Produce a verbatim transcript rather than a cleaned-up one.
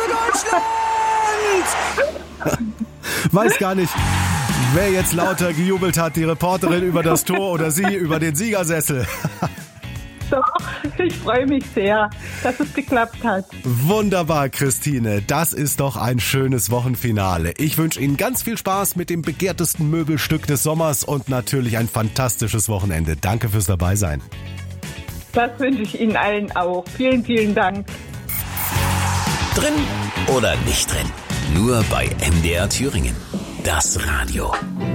Deutschland! Weiß gar nicht, wer jetzt lauter gejubelt hat, die Reporterin über das Tor oder Sie über den Siegersessel. Doch, ich freue mich sehr, dass es geklappt hat. Wunderbar, Christine. Das ist doch ein schönes Wochenfinale. Ich wünsche Ihnen ganz viel Spaß mit dem begehrtesten Möbelstück des Sommers und natürlich ein fantastisches Wochenende. Danke fürs Dabeisein. Das wünsche ich Ihnen allen auch. Vielen, vielen Dank. Drin oder nicht drin? Nur bei M D R Thüringen. Das Radio.